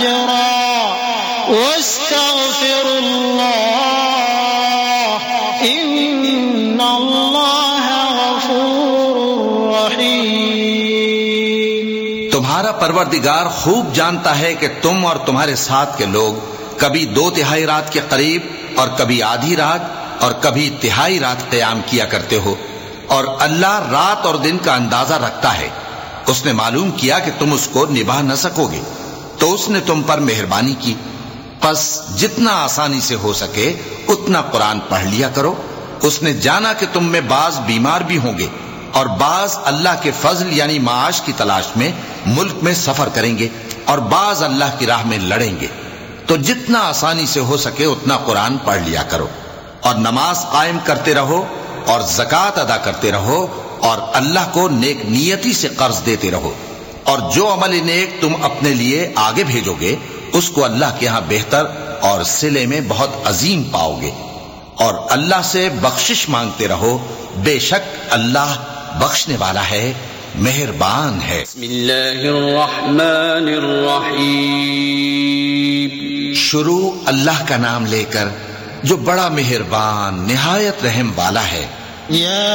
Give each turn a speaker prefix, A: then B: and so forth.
A: أجرا واستغفروا الله إن الله غفور رحيم۔
B: تمہارا پروردگار خوب جانتا ہے کہ تم اور تمہارے ساتھ کے لوگ کبھی 2/3 رات کے قریب اور کبھی آدھی رات اور کبھی تہائی رات قیام کیا کرتے ہو، اور اللہ رات اور دن کا اندازہ رکھتا ہے۔ اس نے معلوم کیا کہ تم اس کو نبھا نہ سکو گے تو اس نے تم پر مہربانی کی، پس جتنا آسانی سے ہو سکے اتنا قرآن پڑھ لیا کرو۔ اس نے جانا کہ تم میں بعض بیمار بھی ہوں گے اور بعض اللہ کے فضل یعنی معاش کی تلاش میں ملک میں سفر کریں گے اور بعض اللہ کی راہ میں لڑیں گے، تو جتنا آسانی سے ہو سکے اتنا قرآن پڑھ لیا کرو، اور نماز قائم کرتے رہو اور زکوٰۃ ادا کرتے رہو اور اللہ کو نیک نیتی سے قرض دیتے رہو، اور جو عمل نیک تم اپنے لیے آگے بھیجو گے اس کو اللہ کے ہاں بہتر اور صلے میں بہت عظیم پاؤ گے، اور اللہ سے بخشش مانگتے رہو، بے شک اللہ بخشنے والا ہے، مہربان ہے۔
C: بسم اللہ الرحمن الرحیم۔
B: شروع اللہ کا نام لے کر جو بڑا مہربان نہایت رحم والا ہے۔
A: یا